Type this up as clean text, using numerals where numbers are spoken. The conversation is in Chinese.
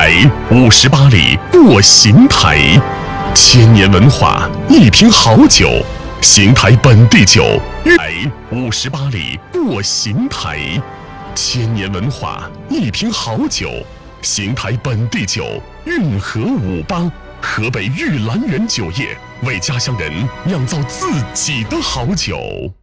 158里过邢台，千年文化，一瓶好酒，邢台本地酒。158里过邢台，千年文化，一瓶好酒，邢台本地酒。运河58，河北玉兰园酒业为家乡人酿造自己的好酒。